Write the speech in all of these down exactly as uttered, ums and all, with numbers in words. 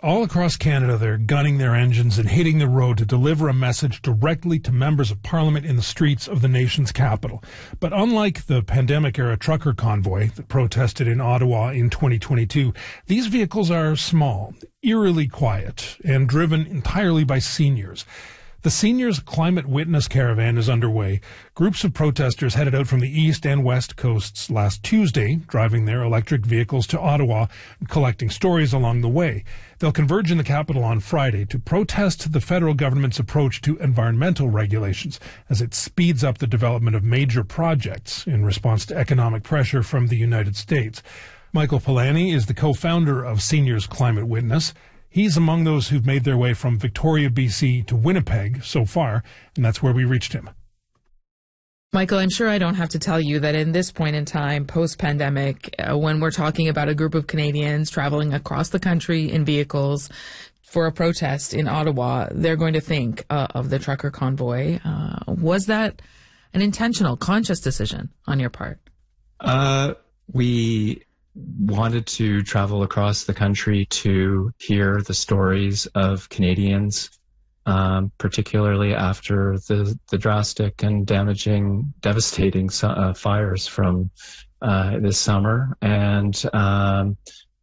All across Canada, they're gunning their engines and hitting the road to deliver a message directly to members of Parliament in the streets of the nation's capital. But unlike the pandemic-era trucker convoy that protested in Ottawa in twenty twenty-two, these vehicles are small, eerily quiet, and driven entirely by seniors. The Seniors Climate Witness Caravan is underway. Groups of protesters headed out from the east and west coasts last Tuesday, driving their electric vehicles to Ottawa and collecting stories along the way. They'll converge in the capital on Friday to protest the federal government's approach to environmental regulations as it speeds up the development of major projects in response to economic pressure from the United States. Michael Polanyi is the co-founder of Seniors Climate Witness. He's among those who've made their way from Victoria, B C to Winnipeg so far, and that's where we reached him. Michael, I'm sure I don't have to tell you that in this point in time, post-pandemic, uh, when we're talking about a group of Canadians traveling across the country in vehicles for a protest in Ottawa, they're going to think uh, of the trucker convoy. Uh, was that an intentional, conscious decision on your part? Uh, we wanted to travel across the country to hear the stories of Canadians, um, particularly after the, the drastic and damaging, devastating uh, fires from uh, this summer. And um,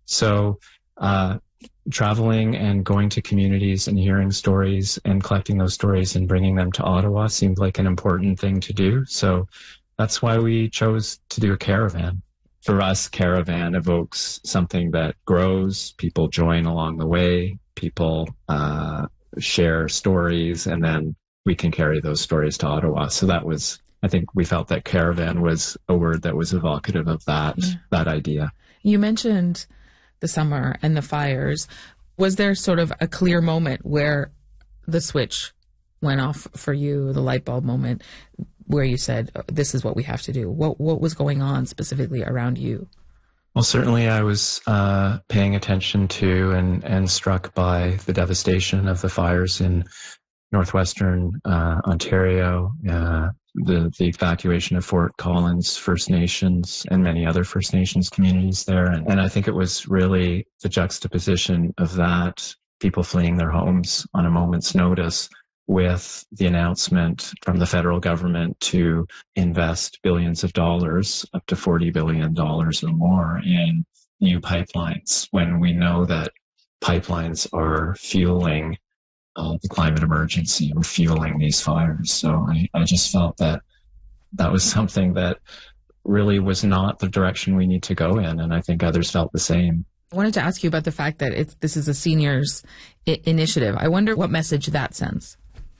so uh, traveling and going to communities and hearing stories and collecting those stories and bringing them to Ottawa seemed like an important thing to do. So that's why we chose to do a caravan. For us, caravan evokes something that grows. People join along the way. People uh, share stories, and then we can carry those stories to Ottawa. So that was, I think we felt that caravan was a word that was evocative of that, yeah. that idea. You mentioned the summer and the fires. Was there sort of a clear moment where the switch went off for you, the light bulb moment, where you said, this is what we have to do? What what was going on specifically around you? Well, certainly I was uh, paying attention to and, and struck by the devastation of the fires in northwestern uh, Ontario, uh, the, the evacuation of Fort Collins First Nations and many other First Nations communities there. And, and I think it was really the juxtaposition of that, people fleeing their homes on a moment's notice, with the announcement from the federal government to invest billions of dollars, up to forty billion dollars or more, in new pipelines, when we know that pipelines are fueling uh, the climate emergency or fueling these fires. So I, I just felt that that was something that really was not the direction we need to go in, and I think others felt the same. I wanted to ask you about the fact that it's, this is a seniors I- initiative. I wonder what message that sends.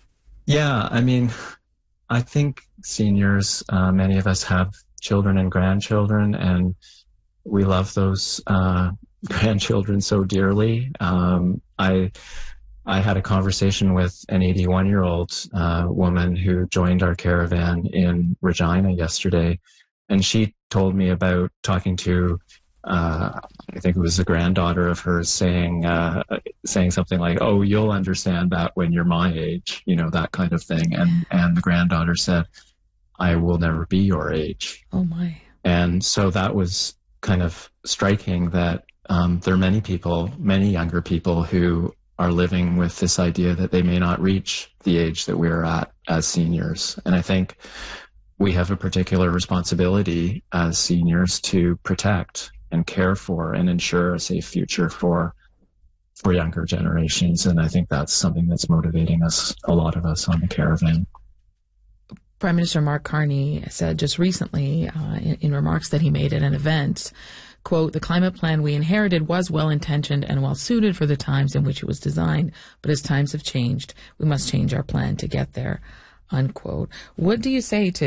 Yeah, I mean, I think seniors, uh, many of us have children and grandchildren, and we love those uh, grandchildren so dearly. Um, I I had a conversation with an eighty-one-year-old uh, woman who joined our caravan in Regina yesterday, and she told me about talking to Uh, I think it was a granddaughter of hers saying uh, saying something like, "Oh, you'll understand that when you're my age," you know, that kind of thing. And and the granddaughter said, "I will never be your age." Oh my! And so that was kind of striking. That um, there are many people, many younger people, who are living with this idea that they may not reach the age that we're at as seniors. And I think we have a particular responsibility as seniors to protect and care for and ensure a safe future for for younger generations. And I think that's something that's motivating us, a lot of us on the caravan. Prime Minister Mark Carney said just recently uh, in, in remarks that he made at an event, quote, "The climate plan we inherited was well-intentioned and well-suited for the times in which it was designed, but as times have changed, we must change our plan to get there," unquote. What do you say to